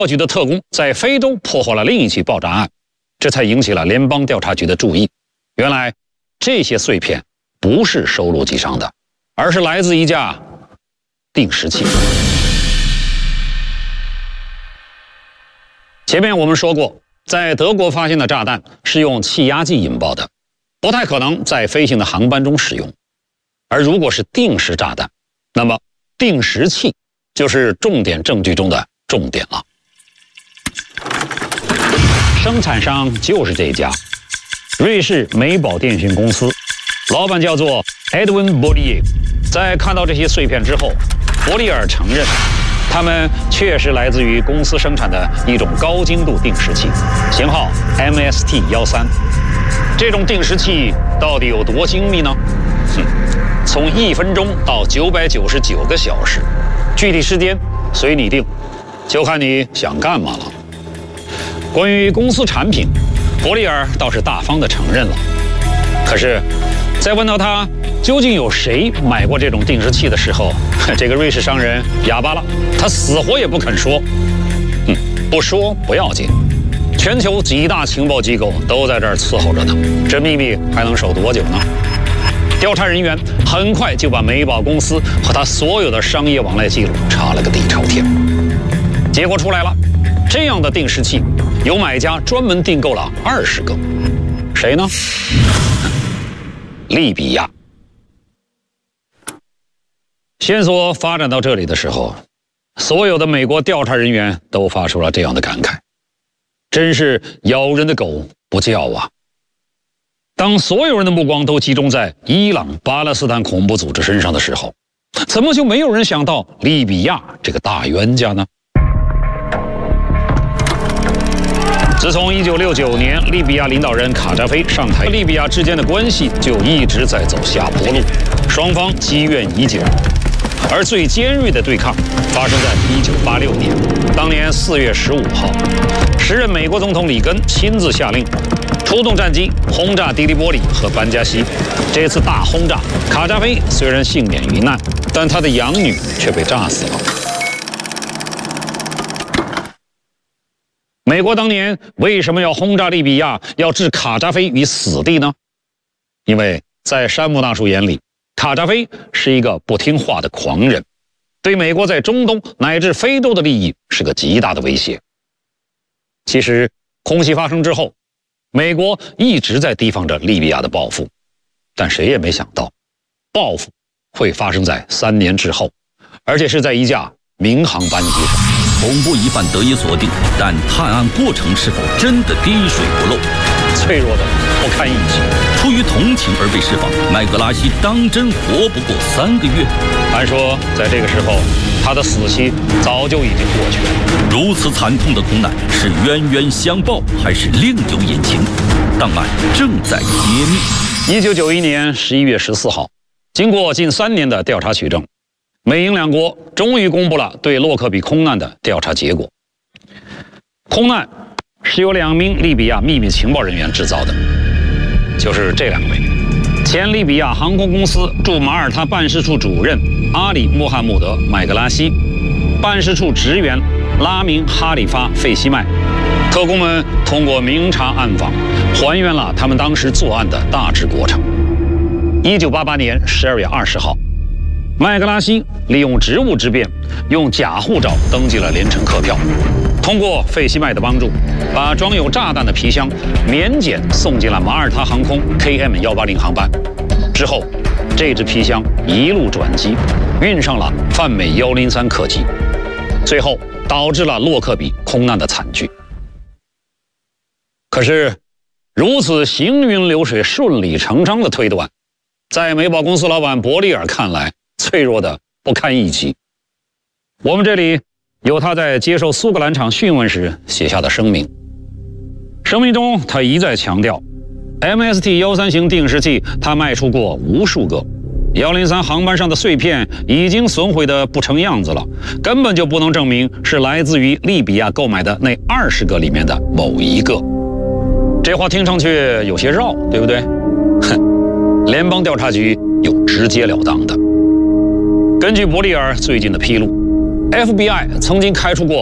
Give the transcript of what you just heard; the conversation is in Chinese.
局的特工在非洲破获了另一起爆炸案，这才引起了联邦调查局的注意。原来这些碎片不是收录机上的，而是来自一架定时器。前面我们说过，在德国发现的炸弹是用气压计引爆的，不太可能在飞行的航班中使用。而如果是定时炸弹，那么定时器就是重点证据中的重点了。生产商就是这家瑞士美宝电讯公司，老板叫做 Edwin Bollier。在看到这些碎片之后，伯利尔承认它们确实来自于公司生产的一种高精度定时器，型号 MST-13。这种定时器到底有多精密呢？从1分钟到999个小时，具体时间随你定，就看你想干嘛了。关于公司产品，伯利尔倒是大方地承认了。可是，在问到他究竟有谁买过这种定时器的时候，这个瑞士商人哑巴了，他死活也不肯说。不说不要紧，全球几大情报机构都在这儿伺候着呢，这秘密还能守多久呢？调查人员很快就把美宝公司和他所有的商业往来记录查了个底朝天。结果出来了，这样的定时器有买家专门订购了20个。谁呢？利比亚。线索发展到这里的时候，所有的美国调查人员都发出了这样的感慨：真是咬人的狗不叫啊！当所有人的目光都集中在伊朗、巴勒斯坦恐怖组织身上的时候，怎么就没有人想到利比亚这个大冤家呢？自从1969年利比亚领导人卡扎菲上台，利比亚之间的关系就一直在走下坡路，双方积怨已久。而最尖锐的对抗发生在1986年，当年4月15号，时任美国总统里根亲自下令出动战机轰炸迪利波里和班加西。这次大轰炸，卡扎菲虽然幸免于难，但他的养女却被炸死了。美国当年为什么要轰炸利比亚，要置卡扎菲于死地呢？因为在山姆大叔眼里，卡扎菲是一个不听话的狂人，对美国在中东乃至非洲的利益是个极大的威胁。其实空袭发生之后，美国一直在提防着利比亚的报复，但谁也没想到报复会发生在3年之后，而且是在一架民航班机上。 恐怖疑犯得以锁定，但探案过程是否真的滴水不漏？ 脆弱的不堪一击。 出于同情而被释放，麦格拉西当真活不过3个月？ 按说在这个时候，他的死期早就已经过去了。 如此惨痛的空难是冤冤相报，还是另有隐情？档案正在揭秘。 1991年11月14号，经过近3年的调查取证，美英两国终于公布了对洛克比空难的调查结果。空难是由2名利比亚秘密情报人员制造的，就是这2位：前利比亚航空公司驻马耳他办事处主任阿里·穆罕默德·麦格拉西，办事处职员拉明·哈里发·费西迈。特工们通过明察暗访，还原了他们当时作案的大致过程。1988年12月20号，麦格拉西利用职务之便，用假护照登记了联程客票，通过费西迈的帮助，把装有炸弹的皮箱免检送进了马耳他航空 KM180 航班。之后，这只皮箱一路转机，运上了泛美103客机，最后导致了洛克比空难的惨剧。可是，如此行云流水、顺理成章的推断，在美宝公司老板伯利尔看来，脆弱的不堪一击。我们这里有他在接受苏格兰场讯问时写下的声明。声明中，他一再强调 ，MST-13型定时器他卖出过无数个，103航班上的碎片已经损毁得不成样子了，根本就不能证明是来自于利比亚购买的那20个里面的某一个。这话听上去有些绕，对不对？联邦调查局有直截了当的。根据伯利尔最近的披露，FBI 曾经开出过